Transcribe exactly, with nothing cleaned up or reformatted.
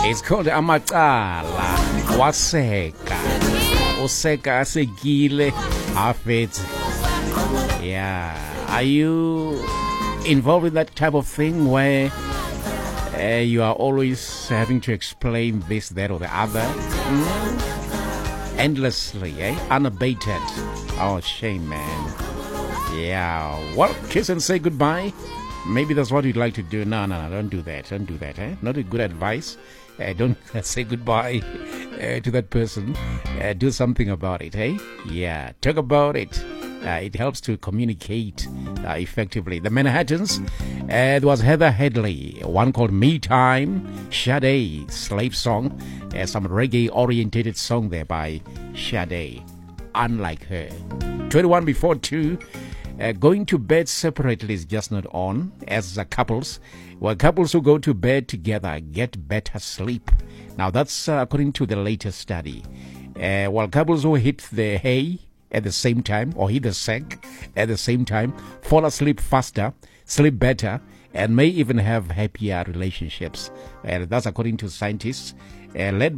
It's called Amacala. Waseka. Oseka Segile. Hafet. Yeah. Are you involved in that type of thing where uh, you are always having to explain this, that, or the other? Mm? Endlessly, eh? Unabated. Oh, shame, man. Yeah. Well, kiss and say goodbye. Maybe that's what you'd like to do. No, no, no, don't do that. Don't do that, eh? Not a good advice. Uh, don't say goodbye uh, to that person. Uh, do something about it, eh? Yeah, talk about it. Uh, it helps to communicate uh, effectively. The Manhattans, uh, there was Heather Headley, one called Me Time, Sade, Slave Song, uh, some reggae-orientated song there by Sade, Unlike Her. twenty-one before two. Uh, going to bed separately is just not on. As uh, couples, well, couples who go to bed together get better sleep. Now, that's uh, according to the latest study. Uh, while couples who hit the hay at the same time, or hit the sack at the same time, fall asleep faster, sleep better, and may even have happier relationships. And that's according to scientists. Uh, led